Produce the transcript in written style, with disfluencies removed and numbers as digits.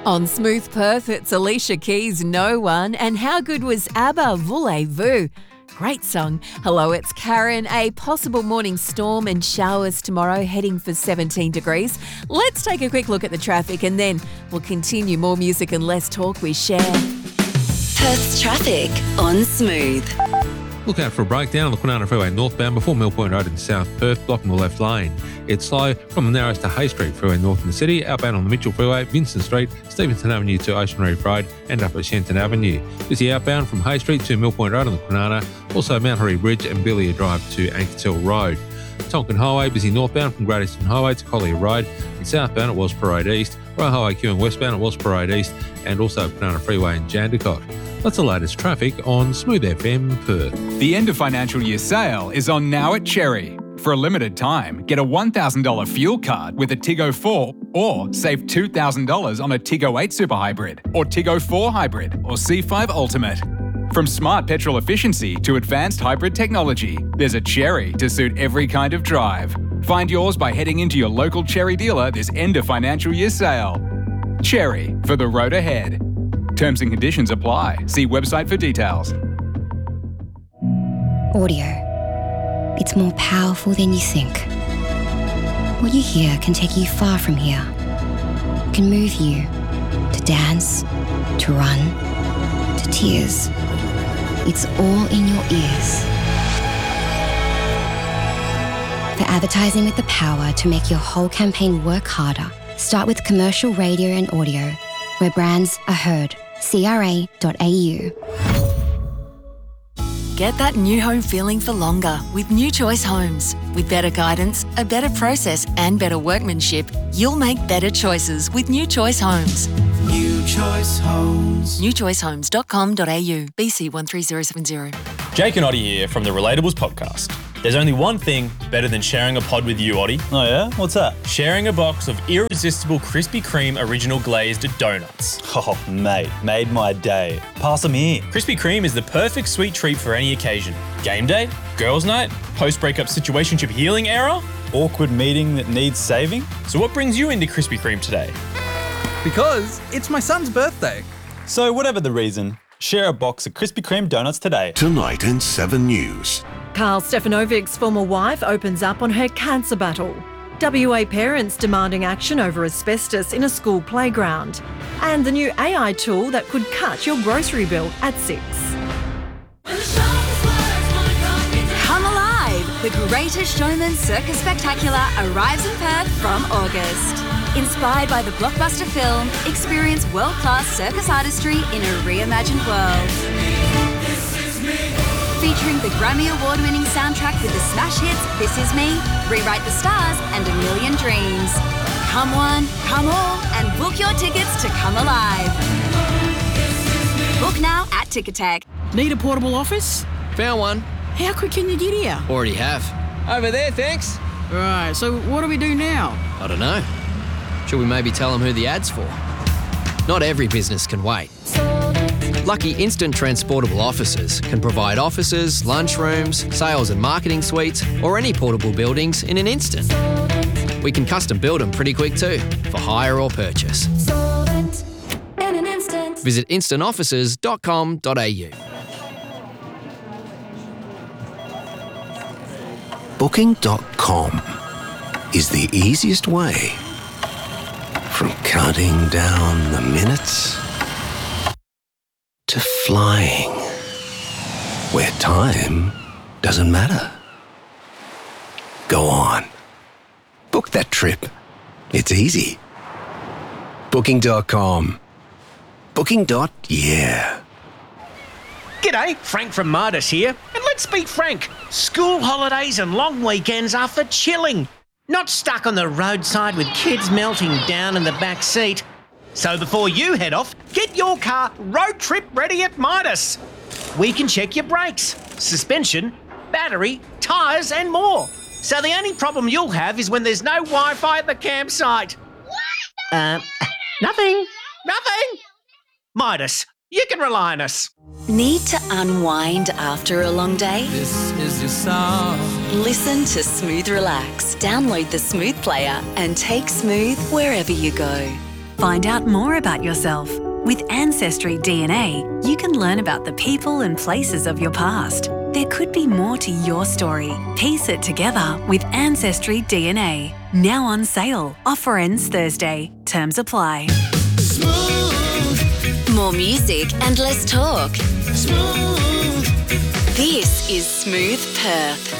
On Smooth Perth, it's Alicia Keys' No One, and how good was ABBA, Voulez-Vous? Great song. Hello, it's Karen. A possible morning storm and showers tomorrow, heading for 17 degrees. Let's take a quick look at the traffic and then we'll continue. More music and less talk with Cher. Perth's traffic on Smooth. Look out for a breakdown on the Kwinana Freeway northbound before Mill Point Road in South Perth, blocking the left lane. It's slow from the Narrows to Hay Street Freeway north in the city, outbound on the Mitchell Freeway, Vincent Street, Stevenson Avenue to Ocean Reef Road, and up at Shenton Avenue. Busy outbound from Hay Street to Mill Point Road on the Kwinana, also Mount Harry Bridge and Billiard Drive to Ankertil Road. Tonkin Highway busy northbound from Great Eastern Highway to Collier Road, and southbound at Wells Parade East, Royal Highway queuing westbound at Wells Parade East, and also Kwinana Freeway in Jandakot. That's the latest traffic on Smooth FM Perth. The end of financial year sale is on now at Cherry. For a limited time, get a $1,000 fuel card with a Tiggo 4 or save $2,000 on a Tiggo 8 Super Hybrid or Tiggo 4 Hybrid or C5 Ultimate. From smart petrol efficiency to advanced hybrid technology, there's a Cherry to suit every kind of drive. Find yours by heading into your local Cherry dealer this end of financial year sale. Cherry, for the road ahead. Terms and conditions apply. See website for details. Audio. It's more powerful than you think. What you hear can take you far from here. It can move you to dance, to run, to tears. It's all in your ears. For advertising with the power to make your whole campaign work harder, start with commercial radio and audio, where brands are heard. CRA.au. Get that new home feeling for longer with New Choice Homes. With better guidance, a better process and better workmanship, you'll make better choices with New Choice Homes. New Choice Homes. newchoicehomes.com.au. BC 13070. Jake and Oddie here from the Relatables podcast. There's only one thing better than sharing a pod with you, Oddie. Oh yeah? What's that? Sharing a box of irresistible Krispy Kreme original glazed donuts. Oh, mate, made my day. Pass them here. Krispy Kreme is the perfect sweet treat for any occasion. Game day, girls' night, post-breakup situationship healing era. Awkward meeting that needs saving. So what brings you into Krispy Kreme today? Because it's my son's birthday. So whatever the reason, share a box of Krispy Kreme donuts today. Tonight in 7 News. Karl Stefanovic's former wife opens up on her cancer battle. WA parents demanding action over asbestos in a school playground. And the new AI tool that could cut your grocery bill at 6. Come alive! The Greatest Showman Circus Spectacular arrives in Perth from August. Inspired by the blockbuster film, experience world-class circus artistry in a reimagined world. Featuring the Grammy Award-winning soundtrack with the smash hits This Is Me, Rewrite the Stars and A Million Dreams. Come one, come all, and book your tickets to Come Alive. Book now at Ticketek. Need a portable office? Found one. How quick can you get here? Already have. Over there, thanks. Right, so what do we do now? I don't know. Should we maybe tell them who the ad's for? Not every business can wait. Lucky Instant Transportable Offices can provide offices, lunchrooms, sales and marketing suites, or any portable buildings in an instant. We can custom build them pretty quick too, for hire or purchase. Visit instantoffices.com.au. Booking.com is the easiest way from counting down the minutes to flying, where time doesn't matter. Go on. Book that trip. It's easy. Booking.com. Booking.yeah. G'day, Frank from Midas here. And let's be frank, school holidays and long weekends are for chilling. Not stuck on the roadside with kids melting down in the back seat. So before you head off, get your car road trip ready at Midas. We can check your brakes, suspension, battery, tyres and more. So the only problem you'll have is when there's no Wi-Fi at the campsite. Nothing. Midas, you can rely on us. Need to unwind after a long day? This is your song. Listen to Smooth Relax. Download the Smooth player and take Smooth wherever you go. Find out more about yourself. With Ancestry DNA, you can learn about the people and places of your past. There could be more to your story. Piece it together with Ancestry DNA. Now on sale. Offer ends Thursday. Terms apply. Smooth. More music and less talk. Smooth. This is Smooth Perth.